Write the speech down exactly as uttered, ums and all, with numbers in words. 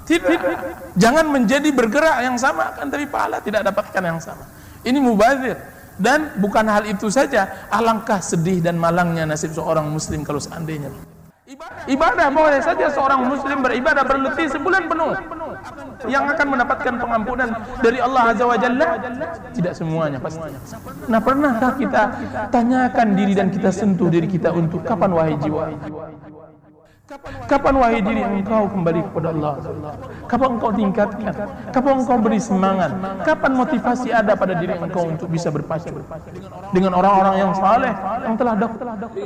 Tidak. Jangan menjadi bergerak yang sama kan tapi pahala tidak dapatkan yang sama. Ini mubazir. Dan bukan hal itu saja, alangkah sedih dan malangnya nasib seorang muslim kalau seandainya ibadah. Boleh saja seorang muslim beribadah berletih sebulan penuh yang akan mendapatkan pengampunan dari Allah Azza wa Jalla. Tidak semuanya pasti. Nah, pernahkah kita tanyakan diri dan kita sentuh diri kita untuk kapan wahai jiwa? Kapan wahai diri engkau kembali kepada Allah? Kapan engkau tingkatkan? Kapan engkau beri semangat? Kapan motivasi ada pada diri engkau untuk bisa berpacu dengan orang-orang yang saleh yang telah dahulu?